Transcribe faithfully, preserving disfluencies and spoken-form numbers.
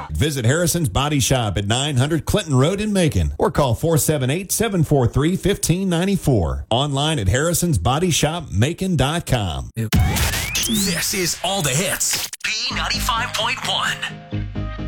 Visit Harrison's Body Shop at nine hundred Clinton Road in Macon or call four seven eight, seven four three, one five nine four. Online at harrisons body shop macon dot com. This is All the Hits. B ninety-five point one.